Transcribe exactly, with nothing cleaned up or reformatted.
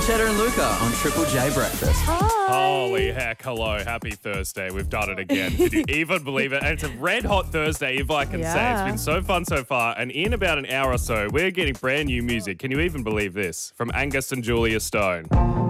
Cheddar and Luca on Triple J Breakfast. Holy heck, hello, happy Thursday. We've done it again. Can you even believe it? And it's a red hot Thursday, if I can say. Yeah. It's been so fun so far. And in about an hour or so, we're getting brand new music. Can you even believe this? From Angus and Julia Stone.